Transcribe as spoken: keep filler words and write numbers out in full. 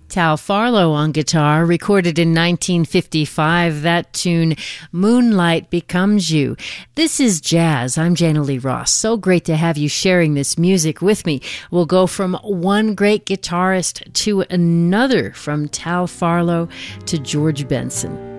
Tal Farlow on guitar, recorded in nineteen fifty-five, that tune, Moonlight Becomes You. This is jazz. I'm Jana Lee Ross. So great to have you sharing this music with me. We'll go from one great guitarist to another, from Tal Farlow to George Benson.